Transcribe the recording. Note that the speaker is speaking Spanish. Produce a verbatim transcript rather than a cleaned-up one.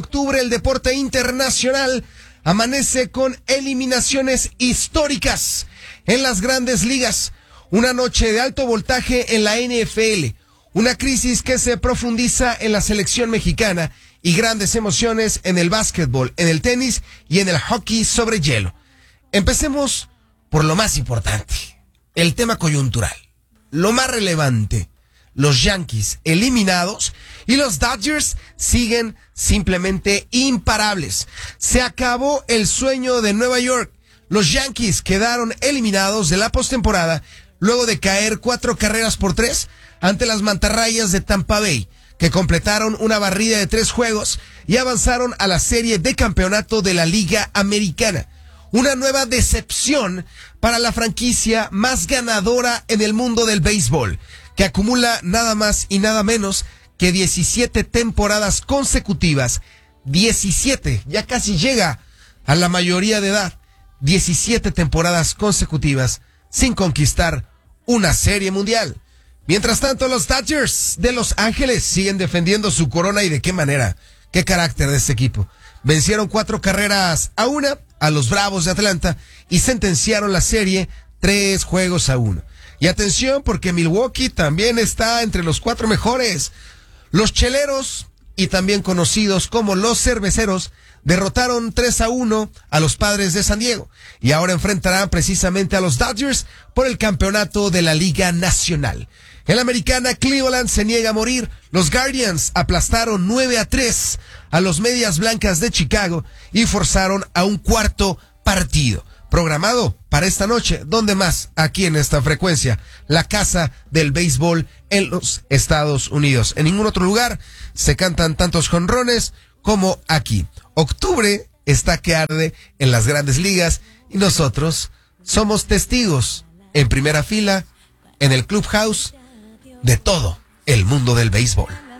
Octubre, el deporte internacional amanece con eliminaciones históricas en las grandes ligas. Una noche de alto voltaje en la N F L. Una crisis que se profundiza en la selección mexicana y grandes emociones en el básquetbol, en el tenis y en el hockey sobre hielo. Empecemos por lo más importante, el tema coyuntural, lo más relevante. Los Yankees eliminados y los Dodgers siguen simplemente imparables. Se acabó el sueño de Nueva York. Los Yankees quedaron eliminados de la postemporada luego de caer cuatro carreras por tres ante las mantarrayas de Tampa Bay, que completaron una barrida de tres juegos y avanzaron a la serie de campeonato de la Liga Americana. Una nueva decepción para la franquicia más ganadora en el mundo del béisbol, que acumula nada más y nada menos que diecisiete temporadas consecutivas. diecisiete, ya casi llega a la mayoría de edad. diecisiete temporadas consecutivas sin conquistar una serie mundial. Mientras tanto, los Dodgers de Los Ángeles siguen defendiendo su corona, y de qué manera, qué carácter de este equipo. Vencieron cuatro carreras a una a los Bravos de Atlanta y sentenciaron la serie tres juegos a uno. Y atención, porque Milwaukee también está entre los cuatro mejores. Los cheleros, y también conocidos como los cerveceros, derrotaron tres a uno a los Padres de San Diego y ahora enfrentarán precisamente a los Dodgers por el campeonato de la Liga Nacional. En la americana, Cleveland se niega a morir. Los Guardians aplastaron nueve a tres a los Medias Blancas de Chicago y forzaron a un cuarto partido programado para esta noche. ¿Dónde más? Aquí en esta frecuencia, la casa del béisbol en los Estados Unidos. En ningún otro lugar se cantan tantos jonrones como aquí. Octubre está que arde en las grandes ligas y nosotros somos testigos en primera fila en el clubhouse de todo el mundo del béisbol.